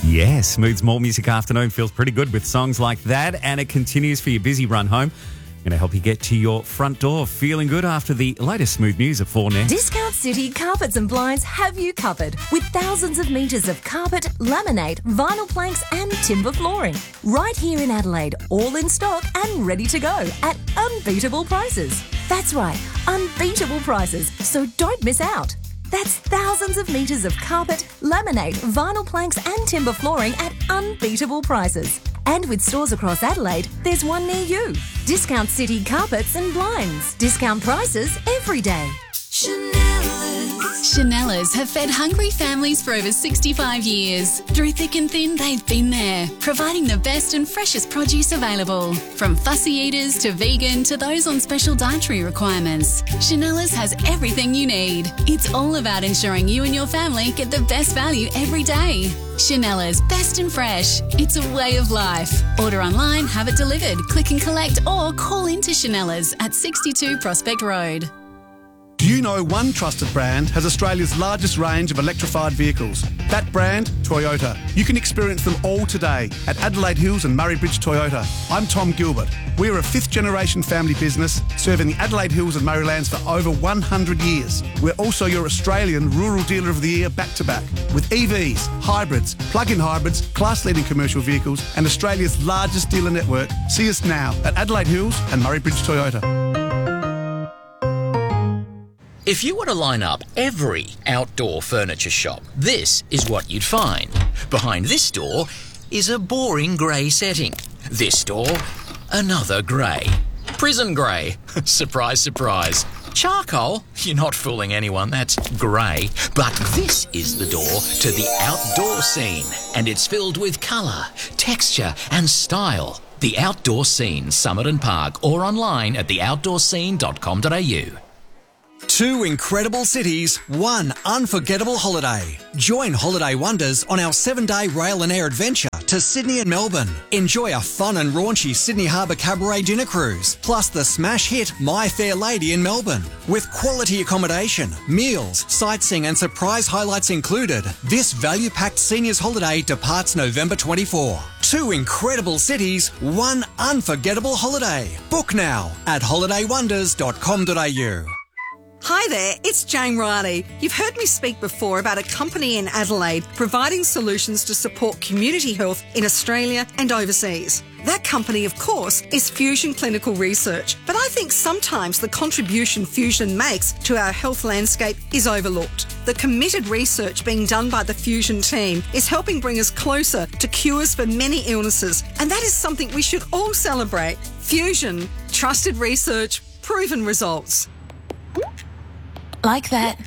Yeah, Smooth's More Music Afternoon feels pretty good with songs like that, and it continues for your busy run home. Going to help you get to your front door feeling good after the latest Smooth news at 4 now. Discount City Carpets and Blinds have you covered with thousands of metres of carpet, laminate, vinyl planks and timber flooring. Right here in Adelaide, all in stock and ready to go at unbeatable prices. That's right, unbeatable prices, so don't miss out. That's thousands of metres of carpet, laminate, vinyl planks and timber flooring at unbeatable prices. And with stores across Adelaide, there's one near you. Discount City Carpets and Blinds. Discount prices every day. Chanellas have fed hungry families for over 65 years. Through thick and thin, they've been there, providing the best and freshest produce available. From fussy eaters to vegan to those on special dietary requirements, Chanellas has everything you need. It's all about ensuring you and your family get the best value every day. Chanellas, best and fresh. It's a way of life. Order online, have it delivered, click and collect or call into Chanellas at 62 Prospect Road. Do you know one trusted brand has Australia's largest range of electrified vehicles? That brand, Toyota. You can experience them all today at Adelaide Hills and Murray Bridge Toyota. I'm Tom Gilbert. We are a fifth-generation family business serving the Adelaide Hills and Murraylands for over 100 years. We're also your Australian Rural Dealer of the Year back-to-back with EVs, hybrids, plug-in hybrids, class-leading commercial vehicles and Australia's largest dealer network. See us now at Adelaide Hills and Murray Bridge Toyota. If you were to line up every outdoor furniture shop, this is what you'd find. Behind this door is a boring grey setting. This door, another grey. Prison grey. Surprise, surprise. Charcoal? You're not fooling anyone, that's grey. But this is the door to the outdoor scene, and it's filled with colour, texture and style. The Outdoor Scene, Summit and Park, or online at theoutdoorscene.com.au. Two incredible cities, one unforgettable holiday. Join Holiday Wonders on our 7-day rail and air adventure to Sydney and Melbourne. Enjoy a fun and raunchy Sydney Harbour Cabaret dinner cruise, plus the smash hit My Fair Lady in Melbourne. With quality accommodation, meals, sightseeing and surprise highlights included, this value-packed seniors holiday departs November 24. Two incredible cities, one unforgettable holiday. Book now at holidaywonders.com.au. Hi there, it's Jane Riley. You've heard me speak before about a company in Adelaide providing solutions to support community health in Australia and overseas. That company, of course, is Fusion Clinical Research, but I think sometimes the contribution Fusion makes to our health landscape is overlooked. The committed research being done by the Fusion team is helping bring us closer to cures for many illnesses, and that is something we should all celebrate. Fusion, trusted research, proven results. Like that.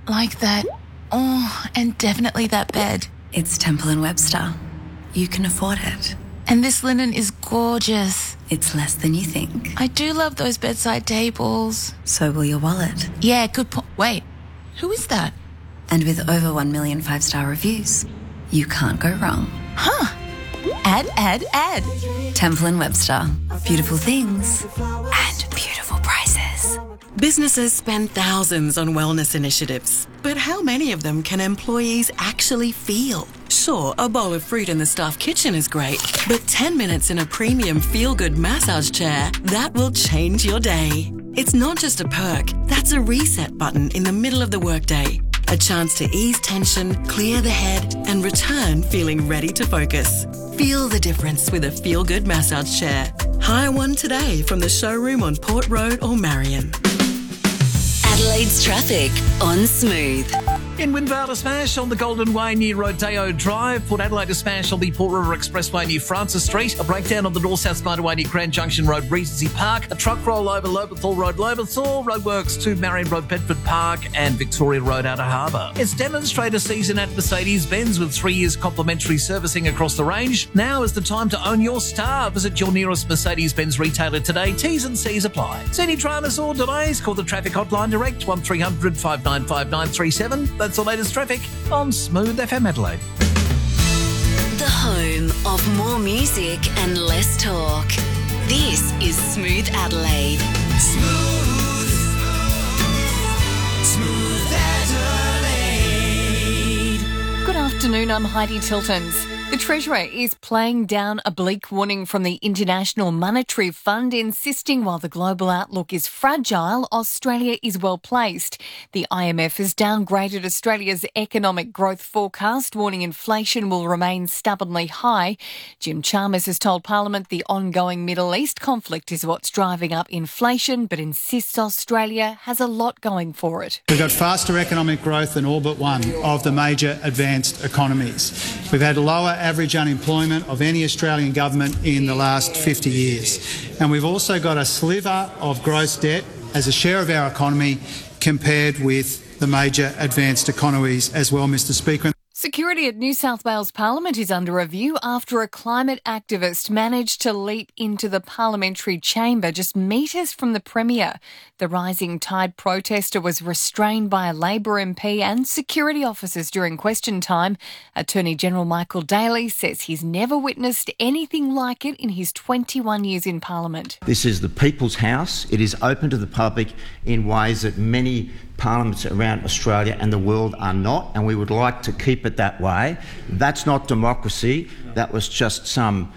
Oh, and definitely that bed. It's Temple & Webster. You can afford it. And this linen is gorgeous. It's less than you think. I do love those bedside tables. So will your wallet. Yeah, good point. Wait, who is that? And with over 1 million 5-star reviews, you can't go wrong. Huh. Add. Temple & Webster. Beautiful things and beautiful prices. Businesses spend thousands on wellness initiatives, but how many of them can employees actually feel? Sure, a bowl of fruit in the staff kitchen is great, but 10 minutes in a premium feel-good massage chair, that will change your day. It's not just a perk, that's a reset button in the middle of the workday. A chance to ease tension, clear the head, and return feeling ready to focus. Feel the difference with a feel-good massage chair. Hire one today from the showroom on Port Road or Marion. Adelaide's traffic on Smooth. In Windvale to Smash on the Golden Way near Rodeo Drive. Port Adelaide to Smash on the Port River Expressway near Francis Street. A breakdown on the North-South Motorway near Grand Junction Road, Regency Park. A truck roll over Lobethal Road, Lobethal. Roadworks to Marion Road, Bedford Park and Victoria Road, Outer Harbour. It's demonstrator season at Mercedes-Benz with 3 years complimentary servicing across the range. Now is the time to own your star. Visit your nearest Mercedes-Benz retailer today. T's and C's apply. See any dramas or delays? Call the traffic hotline direct 1300 595 937. That's the latest traffic on Smooth FM Adelaide. The home of more music and less talk. This is Smooth Adelaide. Smooth Adelaide. Good afternoon, I'm Heidi Tiltons. The Treasurer is playing down a bleak warning from the International Monetary Fund, insisting while the global outlook is fragile, Australia is well placed. The IMF has downgraded Australia's economic growth forecast, warning inflation will remain stubbornly high. Jim Chalmers has told Parliament the ongoing Middle East conflict is what's driving up inflation, but insists Australia has a lot going for it. We've got faster economic growth than all but one of the major advanced economies. We've had lower average unemployment of any Australian government in the last 50 years. And we've also got a sliver of gross debt as a share of our economy compared with the major advanced economies as well, Mr Speaker. Security at New South Wales Parliament is under review after a climate activist managed to leap into the parliamentary chamber just metres from the Premier. The Rising Tide protester was restrained by a Labor MP and security officers during question time. Attorney General Michael Daly says he's never witnessed anything like it in his 21 years in Parliament. This is the People's House. It is open to the public in ways that many parliaments around Australia and the world are not, and we would like to keep it that way. That's not democracy. That was just some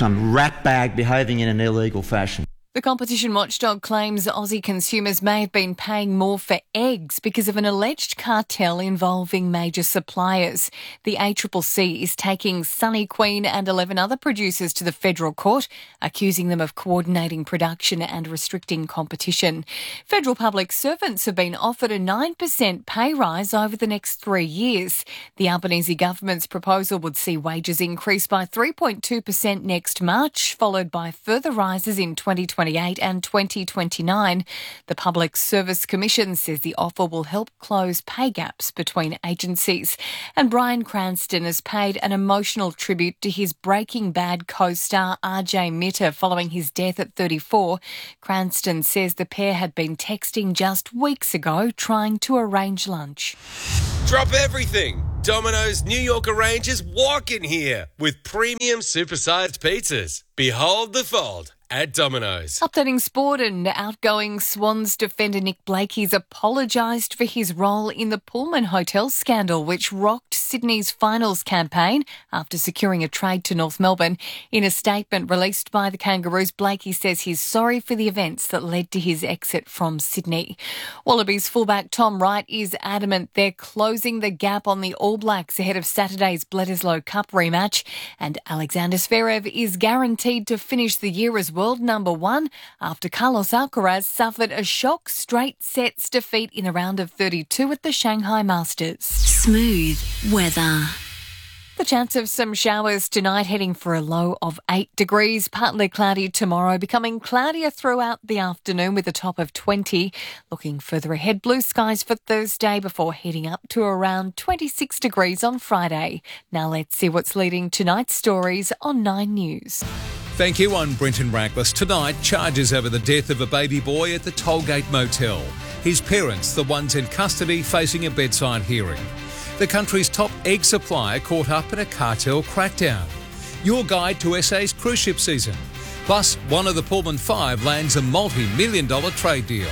ratbag behaving in an illegal fashion. The competition watchdog claims Aussie consumers may have been paying more for eggs because of an alleged cartel involving major suppliers. The ACCC is taking Sunny Queen and 11 other producers to the federal court, accusing them of coordinating production and restricting competition. Federal public servants have been offered a 9% pay rise over the next 3 years. The Albanese government's proposal would see wages increase by 3.2% next March, followed by further rises in 2028 and 2029. The Public Service Commission says the offer will help close pay gaps between agencies. And Bryan Cranston has paid an emotional tribute to his Breaking Bad co-star RJ Mitter following his death at 34. Cranston says the pair had been texting just weeks ago trying to arrange lunch. Drop everything. Domino's New York Rangers walk in here with premium supersized pizzas. Behold the fold at Domino's. Updating sport, and outgoing Swans defender Nick Blakey's apologised for his role in the Pullman Hotel scandal, which rocked Sydney's finals campaign after securing a trade to North Melbourne. In a statement released by the Kangaroos, Blakey says he's sorry for the events that led to his exit from Sydney. Wallabies fullback Tom Wright is adamant they're closing the gap on the All Blacks ahead of Saturday's Bledisloe Cup rematch, and Alexander Zverev is guaranteed to finish the year as world number one after Carlos Alcaraz suffered a shock straight sets defeat in the round of 32 at the Shanghai Masters. Smooth weather. The chance of some showers tonight, heading for a low of 8 degrees. Partly cloudy tomorrow, becoming cloudier throughout the afternoon with a top of 20. Looking further ahead, blue skies for Thursday before heading up to around 26 degrees on Friday. Now let's see what's leading tonight's stories on 9 News. Thank you. I'm Brenton Rackless. Tonight, charges over the death of a baby boy at the Tollgate Motel. His parents, the ones in custody, facing a bedside hearing. The country's top egg supplier caught up in a cartel crackdown. Your guide to SA's cruise ship season. Plus, one of the Pullman 5 lands a multi-million-dollar trade deal.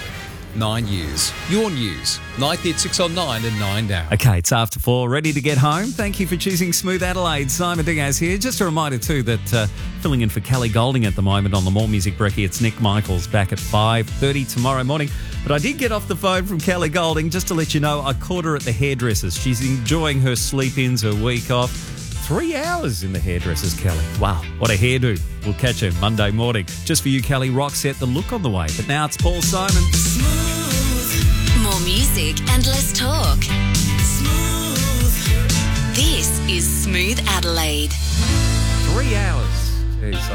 9 years. Your news. 9th at 6 on 9 and 9 now. Okay, it's after 4. Ready to get home? Thank you for choosing Smooth Adelaide. Simon Diaz here. Just a reminder too that filling in for Kelly Golding at the moment on the More Music Brekkie, it's Nick Michaels back at 5:30 tomorrow morning. But I did get off the phone from Kelly Golding just to let you know I caught her at the hairdressers. She's enjoying her sleep-ins, her week off. 3 hours in the hairdressers, Kelly. Wow, what a hairdo. We'll catch her Monday morning. Just for you, Kelly, Roxette, The Look on the way. But now it's Paul Simon. More music and less talk. This is Smooth Adelaide. 3 hours. Jeez,